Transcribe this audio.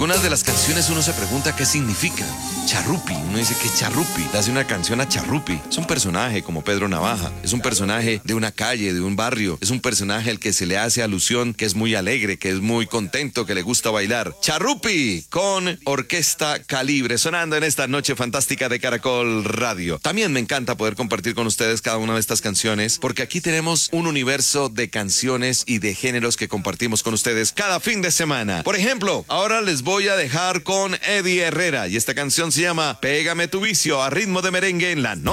algunas de las canciones uno se pregunta qué significan. Charrupi, uno dice que Charrupi, le hace una canción a Charrupi. Es un personaje como Pedro Navaja, es un personaje de una calle, de un barrio, es un personaje al que se le hace alusión, que es muy alegre, que es muy contento, que le gusta bailar. Charrupi con Orquesta Calibre, sonando en esta noche fantástica de Caracol Radio. También me encanta poder compartir con ustedes cada una de estas canciones, porque aquí tenemos un universo de canciones y de géneros que compartimos con ustedes cada fin de semana. Por ejemplo, ahora les voy a dejar con Eddie Herrera y esta canción se llama Pégame tu vicio a ritmo de merengue en la noche.